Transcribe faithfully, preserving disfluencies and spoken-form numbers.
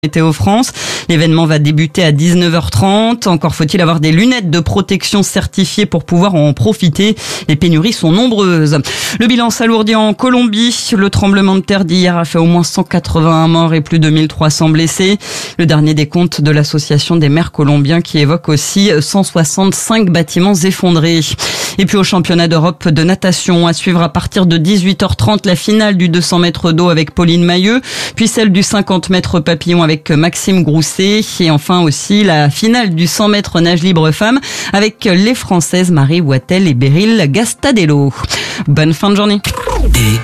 Météo France. L'événement va débuter à dix-neuf heures trente. Encore faut-il avoir des lunettes de protection certifiées pour pouvoir en profiter. Les pénuries sont nombreuses. Le bilan s'alourdit en Colombie. Le tremblement de terre d'hier a fait au moins cent quatre-vingt-un morts et plus de mille trois cents blessés. Le dernier décompte de l'Association des maires colombiens qui évoque aussi cent soixante-cinq bâtiments effondrés. Et puis au championnat d'Europe de natation, à suivre à partir de dix-huit heures trente la finale du deux cents mètres d'eau avec Pauline Mailleux, puis celle du cinquante mètres papillon avec Maxime Grousset, et enfin aussi la finale du cent mètres nage libre femme avec les Françaises Marie Wattel et Beryl Gastadello. Bonne fin de journée.